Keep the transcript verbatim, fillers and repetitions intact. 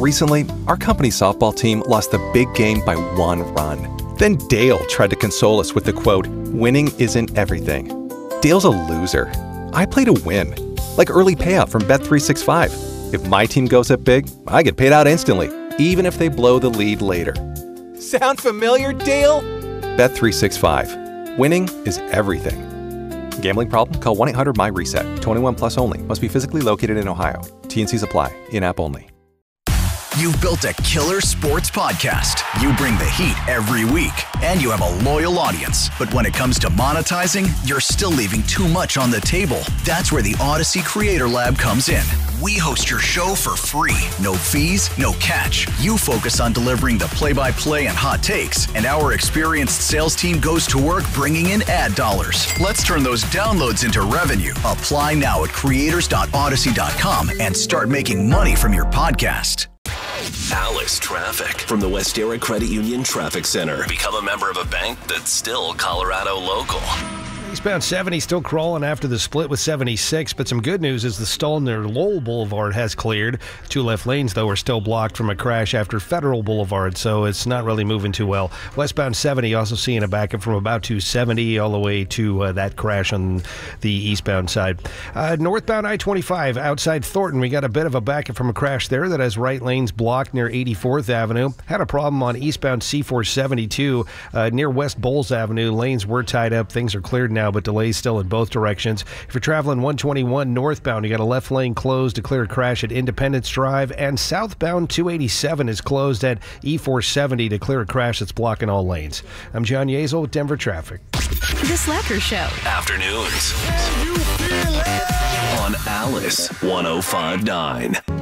Recently, our company's softball team lost the big game by one run. Then Dale tried to console us with the quote, "Winning isn't everything." Dale's a loser. I play to win. Like early payout from Bet three sixty-five. If my team goes up big, I get paid out instantly, even if they blow the lead later. Sound familiar, Dale? Bet three sixty-five. Winning is everything. Gambling problem? Call one eight hundred M Y reset. twenty-one plus only. Must be physically located in Ohio. T and Cs apply. In-app only. You've built a killer sports podcast. You bring the heat every week, and you have a loyal audience. But when it comes to monetizing, you're still leaving too much on the table. That's where the Odyssey Creator Lab comes in. We host your show for free. No fees, no catch. You focus on delivering the play-by-play and hot takes, and our experienced sales team goes to work bringing in ad dollars. Let's turn those downloads into revenue. Apply now at creators dot odyssey dot com and start making money from your podcast. Alice Traffic from the Westera Credit Union Traffic Center. Become a member of a bank that's still Colorado local. Eastbound seventy still crawling after the split with seventy-six, but some good news is the stall near Lowell Boulevard has cleared. Two left lanes, though, are still blocked from a crash after Federal Boulevard, so it's not really moving too well. Westbound seventy also seeing a backup from about two seventy all the way to uh, that crash on the eastbound side. Uh, northbound I twenty-five outside Thornton, we got a bit of a backup from a crash there that has right lanes blocked near eighty-fourth Avenue. Had a problem on eastbound C four seventy-two uh, near West Bowles Avenue. Lanes were tied up. Things are cleared now, but delays still in both directions. If you're traveling one twenty-one northbound, you got a left lane closed to clear a crash at Independence Drive, and southbound two eighty-seven is closed at E four seventy to clear a crash that's blocking all lanes. I'm John Yezel with Denver Traffic. The Slacker Show. Afternoons. On Alice one oh five point nine.